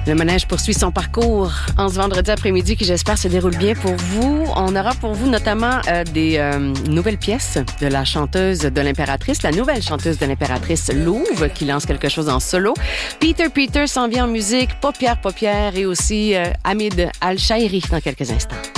Le manège poursuit son parcours en ce vendredi après-midi qui, j'espère, se déroule bien pour vous. On aura pour vous notamment des nouvelles pièces de la chanteuse de l'Impératrice, la nouvelle chanteuse de l'Impératrice, Louve, qui lance quelque chose en solo. Peter s'en vient en musique, Paupières et aussi Hamid Al-Shairi dans quelques instants.